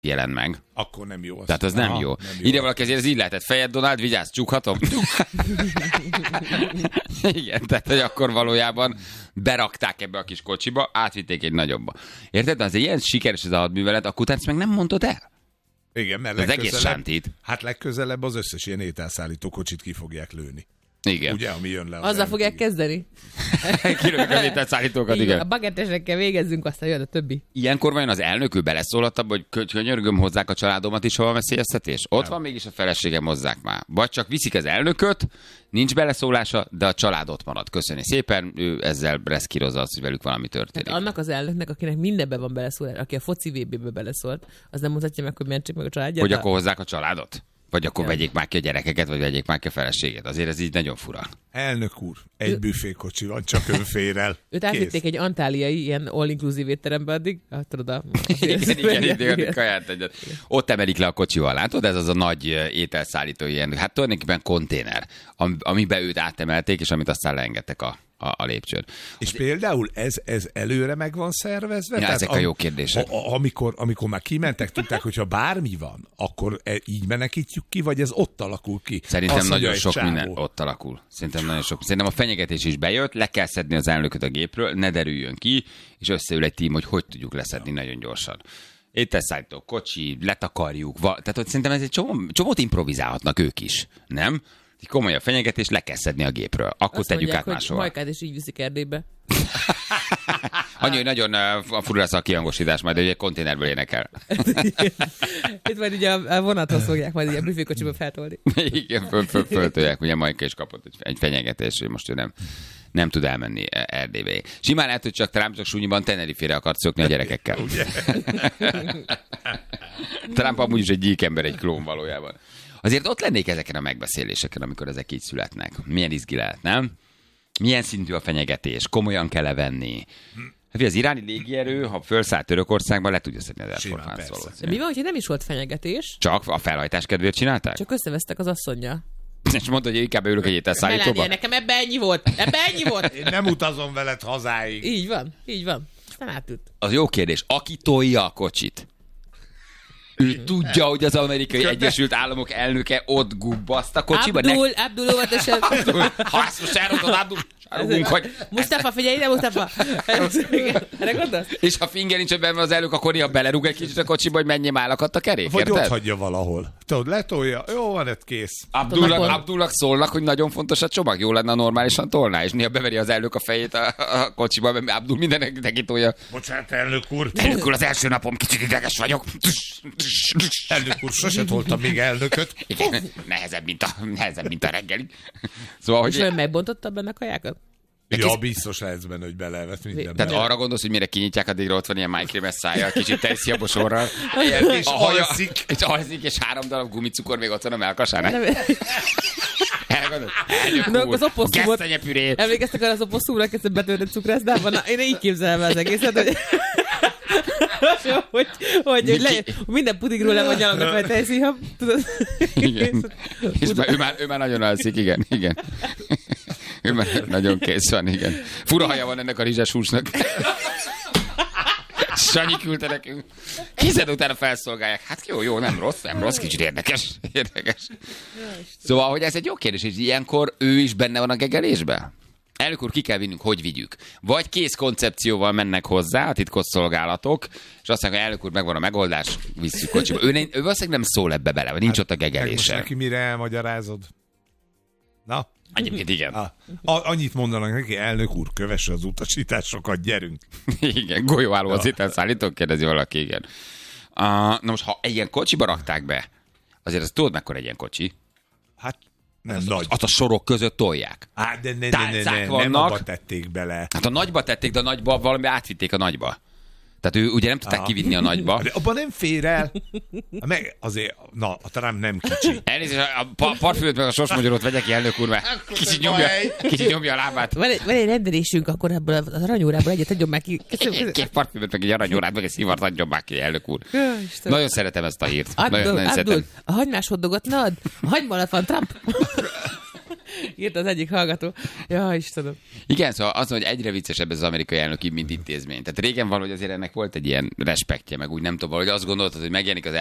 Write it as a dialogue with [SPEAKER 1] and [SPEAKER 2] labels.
[SPEAKER 1] jelent meg.
[SPEAKER 2] Akkor nem jó.
[SPEAKER 1] Tehát az nem jó. Ide valaki azért ez így lehetett. Fejed, Donald, vigyázz, csukhatom? Igen, tehát hogy akkor valójában berakták ebbe a kis kocsiba, átvitték egy nagyobba. Érted? De az ilyen sikeres ez a hadművelet, akkor utána ezt meg nem mondod el?
[SPEAKER 2] Igen, mert
[SPEAKER 1] az egész sántít.
[SPEAKER 2] Hát legközelebb az összes ilyen ételszállító kocsit ki fogják lőni.
[SPEAKER 1] Igen.
[SPEAKER 2] Ugye, ami jön le.
[SPEAKER 3] Azzal fogják kezdeni.
[SPEAKER 1] Kilövik az ételszállítókat, igen.
[SPEAKER 3] A bagettesekkel végezzünk, aztán jön a többi.
[SPEAKER 1] Ilyenkor vajon az elnök ő beleszólhat abba, hogy könyörgöm, hozzák a családomat is, ha van veszélyeztetés? Ott van mégis a feleségem, hozzák már. Vagy csak viszik az elnököt, nincs beleszólása, de a család ott marad. Köszöni szépen, ő ezzel reszkírozza azt, hogy velük valami történik.
[SPEAKER 3] Hát annak az elnöknek, akinek mindenben van beleszólás, aki a foci VB-be beleszólt, az nem mondhatja meg, hogy mentsék meg a családját?
[SPEAKER 1] Hogy akkor hozzák a családot? Vagy akkor vegyék már ki a gyerekeket, vagy vegyék már ki a feleséget. Azért ez így nagyon fura.
[SPEAKER 2] Elnök úr, egy büfékocsi van, csak ön fér el.
[SPEAKER 3] Őt átvitték egy antáliai, ilyen all-inclusive étterembe addig. Hát tudod,
[SPEAKER 1] igen, kaját egyet. Ott emelik le a kocsival, látod? Ez az a nagy ételszállító ilyen, hát tulajdonképpen konténer, amiben őt átemelték, és amit aztán leengedtek a lépcsőn.
[SPEAKER 2] És például ez előre meg van szervezve?
[SPEAKER 1] Ja, ezek a jó kérdések.
[SPEAKER 2] Amikor már kimentek, tudták, hogyha bármi van, akkor így menekítjük ki, vagy ez ott alakul ki?
[SPEAKER 1] Szerintem nagyon sok minden ott alakul. Szerintem a fenyegetés is bejött, le kell szedni az elnököt a gépről, ne derüljön ki, és összeül egy tím, hogy tudjuk leszedni nagyon gyorsan. Ételszállító, kocsi, letakarjuk, tehát hogy szerintem ez egy csomót improvizálhatnak ők is, nem? Egy komolyabb fenyegetés, le kell szedni a gépről. Akkor azt tegyük át máshol.
[SPEAKER 3] Majkát is így viszik Erdélybe.
[SPEAKER 1] Annyi, hogy nagyon fura lesz a kihangosítás, majd egy konténerből énekel.
[SPEAKER 3] Itt majd ugye a vonathoz fogják majd a büfékocsiba feltolni.
[SPEAKER 1] Igen, föltolják. Ugye Majka is kapott egy fenyegetés, hogy most ő nem tud elmenni Erdélybe. Simán lehet, hogy csak Trump csak súnyiban Tenerife-re akart szökni a gyerekekkel. Trump amúgy is egy gyík ember, egy klón valójában. Azért ott lennék ezeken a megbeszéléseken, amikor ezek így születnek. Milyen izgi lehet, nem? Milyen szintű a fenyegetés? Komolyan kell venni? Hát az iráni légierő, ha felszállt Törökországba, le tudja szedni az Air Force One-t.
[SPEAKER 3] Mi van, hogyha nem is volt fenyegetés?
[SPEAKER 1] Csak a felhajtás kedvéért csinálták?
[SPEAKER 3] Csak összevesztek az asszonnyal.
[SPEAKER 1] És mondta, hogy inkább ülök egy ételszállítóba?
[SPEAKER 3] Nekem ebben ennyi volt.
[SPEAKER 2] Én nem utazom veled hazáig.
[SPEAKER 3] Így van. Aztán átült.
[SPEAKER 1] Az jó kérdés. Aki tolja a kocsit? Ő tudja, hogy az Amerikai Egyesült Államok elnöke ott gubbaszt a kocsiba.
[SPEAKER 3] Abdul óvatosan.
[SPEAKER 1] Ha ezt most elrontod, Abdul, hogy...
[SPEAKER 3] Mustafa, figyelj ide, Mustafa! Erre gondolsz?
[SPEAKER 1] És ha finger nincs benne az elnök, akkor ilyen belerúg egy kicsit a kocsiba, hogy menjél állakadt a kerék,
[SPEAKER 2] vagy ott hagyja valahol. Tudod, letolja, jó van, ez kész.
[SPEAKER 1] Abdulnak szólnak, hogy nagyon fontos a csomag, jó lenne, normálisan tolná, és néha beveri az elnök a fejét a kocsiba, mert Abdul mindenek neki tolja.
[SPEAKER 2] Bocsánat, elnök úr.
[SPEAKER 1] Elnök úr, az első napom, kicsit ideges vagyok.
[SPEAKER 2] Elnök úr, sose toltam még elnököt.
[SPEAKER 1] Igen, nehezebb, mint a reggeli. Szóval,
[SPEAKER 3] és olyan megbontotta benne a kajákat?
[SPEAKER 2] Ja, biztos lehetsz benne, hogy belevet minden.
[SPEAKER 1] Tehát arra gondolsz, hogy mire kinyitják, addigra ott van ilyen májkrémes szájjal, kicsit teszi a bosorral.
[SPEAKER 2] És alszik.
[SPEAKER 1] És alszik, és 3 darab gumicukor még ott van a melkasán.
[SPEAKER 3] Az oposszumot.
[SPEAKER 1] Gesztenyepüré.
[SPEAKER 3] Emlékeztek arra az oposszumra, kezdett betöltött cukrászdában? Én így képzelem az egészet, hogy minden pudigról le van nyalognak, vagy tejszíhab.
[SPEAKER 1] Igen. És ő már nagyon alszik, igen. Ő már nagyon kész van, igen. Fura haja van ennek a rizses húsnak. Sanyi küldte nekünk. Kized utána felszolgálják. Hát jó, nem rossz, kicsit érdekes. Szóval, hogy ez egy jó kérdés, és ilyenkor ő is benne van a gegelésben? Elnök úr, ki kell vinnünk, hogy vigyük? Vagy kész koncepcióval mennek hozzá a titkosszolgálatok, és azt mondják, hogy elnök úr, megvan a megoldás, visszük kocsiba. Ő valószínűleg nem szól ebbe bele, vagy nincs ott a gegelése.
[SPEAKER 2] Most neki mire elmagyarázod? Na?
[SPEAKER 1] Egyébként igen.
[SPEAKER 2] Annyit mondanak neki, elnök úr, kövesse az utasításokat, gyerünk.
[SPEAKER 1] Igen, golyóálló az ételszállítók, kérdezi valaki, igen. Na most, ha egy ilyen kocsiba rakták be, azért azt tudod, mekkora egy ilyen kocsi?
[SPEAKER 2] Hát nem nagy.
[SPEAKER 1] Azt a sorok között tolják.
[SPEAKER 2] De
[SPEAKER 1] nem
[SPEAKER 2] abba tették bele.
[SPEAKER 1] Hát a nagyba tették, de a nagyba valami átvitték a nagyba. Tehát ő ugye nem tudták kivinni a nagyba.
[SPEAKER 2] De abban nem fér el. Meg azért, a Trump nem kicsi.
[SPEAKER 1] Elnézést, a parfümöt meg a sorsmagyarót vegye ki, elnök úr, mert kicsit nyomja a lábát.
[SPEAKER 3] Van egy rendelésünk, akkor ebből az aranyórából egyet adjon már ki.
[SPEAKER 1] Két parfümöt, meg egy aranyórát, meg egy szivart adjon már ki, elnök úr. Nagyon szeretem ezt a hírt.
[SPEAKER 3] Abdul, a hagymás hoddogot ne add. A hagyma alatt van Trump. Írt az egyik hallgató. Ja, Istenem.
[SPEAKER 1] Igen, szóval az, hogy egyre viccesebb ez az amerikai elnöki, mint intézmény. Tehát régen valahogy azért ennek volt egy ilyen respektje, meg úgy nem tudom, valahogy azt gondoltad, hogy megjelenik az